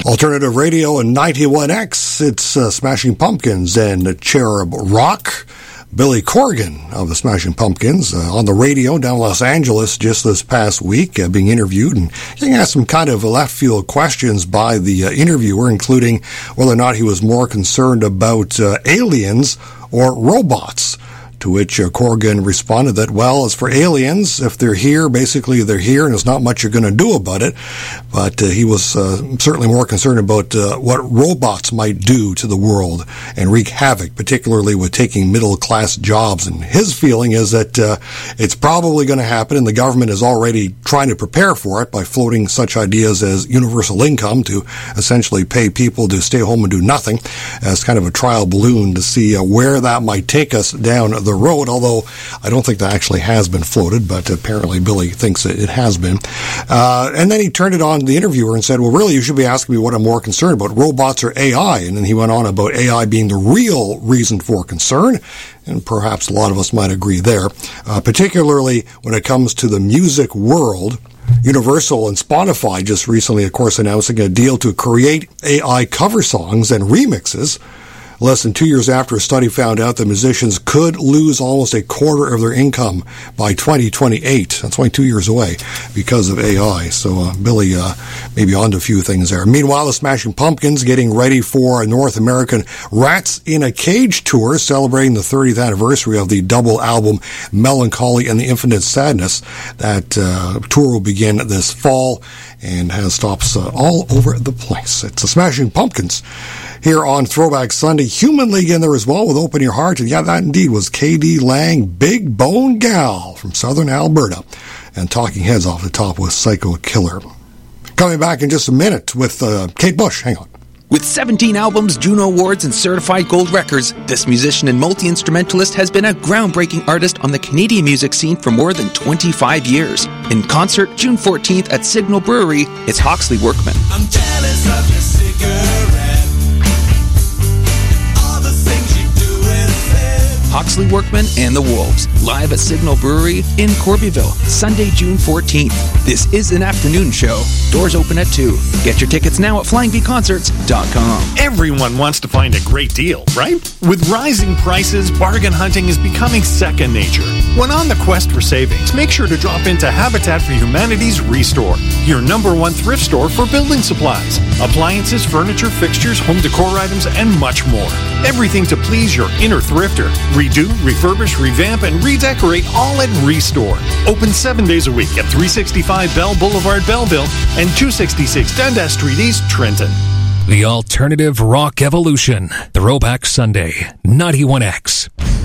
Alternative Radio and 91X, it's Smashing Pumpkins and Cherub Rock. Billy Corgan of the Smashing Pumpkins on the radio down in Los Angeles just this past week, being interviewed, and he asked some kind of left field questions by the interviewer, including whether or not he was more concerned about aliens or robots. To which Corgan responded that, well, as for aliens, if they're here, basically they're here, and there's not much you're going to do about it. But he was certainly more concerned about what robots might do to the world and wreak havoc, particularly with taking middle-class jobs. And his feeling is that it's probably going to happen, and the government is already trying to prepare for it by floating such ideas as universal income to essentially pay people to stay home and do nothing as kind of a trial balloon to see where that might take us down the road, although I don't think that actually has been floated, but apparently Billy thinks that it has been. And then he turned it on to the interviewer and said, well, really, you should be asking me what I'm more concerned about, robots or AI? And then he went on about AI being the real reason for concern, and perhaps a lot of us might agree there, particularly when it comes to the music world. Universal and Spotify just recently, of course, announcing a deal to create AI cover songs and remixes. Less than 2 years after a study found out that musicians could lose almost a quarter of their income by 2028. That's only 2 years away because of AI. So Billy maybe onto a few things there. Meanwhile, the Smashing Pumpkins getting ready for a North American Rats in a Cage tour celebrating the 30th anniversary of the double album Melancholy and the Infinite Sadness. That tour will begin this fall and has stops all over the place. It's the Smashing Pumpkins here on Throwback Sunday. Human League in there as well with Open Your Heart. And yeah, that indeed was K.D. Lang, Big Bone Gal from Southern Alberta. And Talking Heads off the top with Psycho Killer. Coming back in just a minute with Kate Bush. Hang on. With 17 albums, Juno Awards, and certified gold records, this musician and multi-instrumentalist has been a groundbreaking artist on the Canadian music scene for more than 25 years. In concert, June 14th at Signal Brewery, it's Hawksley Workman. I'm jealous of your cigarette. All the things you do and say. Hawksley Workman and the Wolves, live at Signal Brewery in Corbyville, Sunday, June 14th. This is an afternoon show. Doors open at 2. Get your tickets now at flyingvconcerts.com. Everyone wants to find a great deal, right? With rising prices, bargain hunting is becoming second nature. When on the quest for savings, make sure to drop into Habitat for Humanity's Restore, your #1 thrift store for building supplies, appliances, furniture, fixtures, home decor items, and much more. Everything to please your inner thrifter. Redo, refurbish, revamp, and redecorate all at Restore. Open 7 days a week at 365 Bell Boulevard, Belleville, and 266 Dundas Street East, Trenton. The Alternative Rock Evolution. Throwback Sunday. 91X.